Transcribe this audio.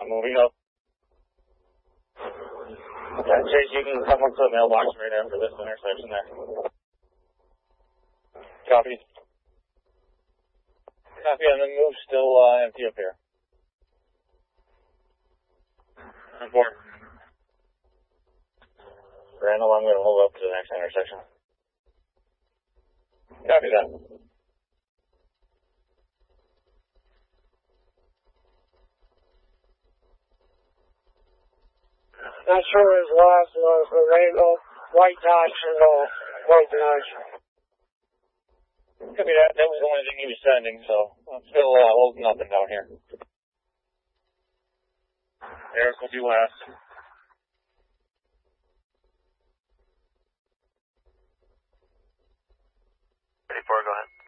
moving up. Yeah, Chase, you can come up to the mailbox right after this intersection there. Copy. Copy, and the move's still empty up here. Report. Randall, I'm going to hold up to the next intersection. Copy that. Not sure his last was the Randall, white dots and white dots. Could be that. That was the only thing he was sending, so I'm still holding nothing down here. Eric will do last. 34, go ahead.